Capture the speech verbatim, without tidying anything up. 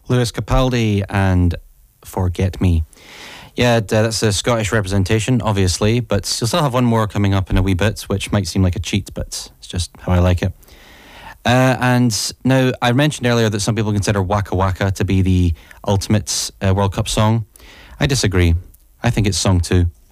Lewis Capaldi and Forget Me. Yeah, uh, that's a Scottish representation, obviously, but you'll still have one more coming up in a wee bit, which might seem like a cheat, but it's just how I like it. Uh, and now, I mentioned earlier that some people consider Waka Waka to be the ultimate uh, World Cup song. I disagree. I think it's song two.